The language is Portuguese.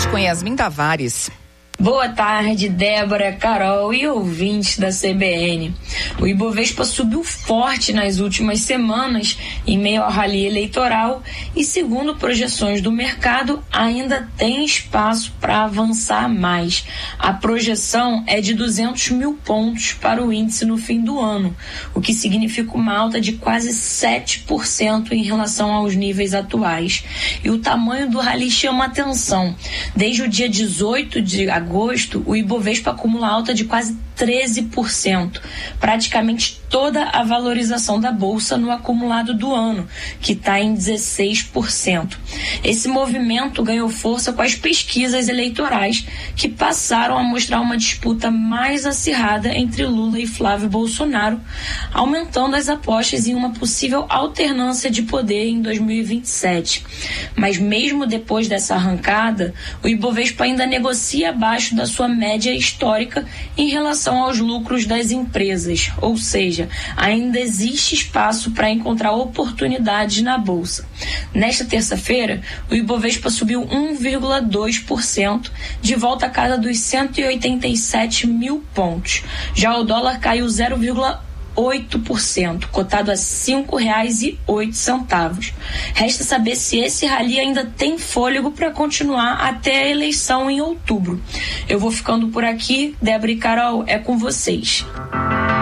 com Yasmin Tavares. Boa tarde, Débora, Carol e ouvintes da CBN. O Ibovespa subiu forte nas últimas semanas em meio ao rally eleitoral e, segundo projeções do mercado, ainda tem espaço para avançar mais. A projeção é de 200 mil pontos para o índice no fim do ano, o que significa uma alta de quase 7% em relação aos níveis atuais. E o tamanho do rally chama atenção. Desde o dia 18 de agosto, o Ibovespa acumula alta de quase 13%, praticamente toda a valorização da Bolsa no acumulado do ano, que está em 16%. Esse movimento ganhou força com as pesquisas eleitorais, que passaram a mostrar uma disputa mais acirrada entre Lula e Flávio Bolsonaro, aumentando as apostas em uma possível alternância de poder em 2027. Mas mesmo depois dessa arrancada, o Ibovespa ainda negocia abaixo da sua média histórica em relação aos lucros das empresas, ou seja, ainda existe espaço para encontrar oportunidades na Bolsa. Nesta terça-feira, o Ibovespa subiu 1,2%, de volta à casa dos 187 mil pontos. Já o dólar caiu 0,8%, cotado a R$ 5,08. Resta saber se esse rally ainda tem fôlego para continuar até a eleição em outubro. Eu vou ficando por aqui. Débora e Carol, é com vocês.